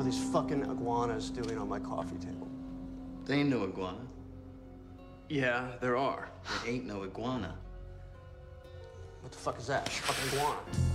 these fucking iguanas doing on my coffee table? There ain't no iguana. Yeah, there are. There ain't no iguana. What the fuck is that? Fucking iguana.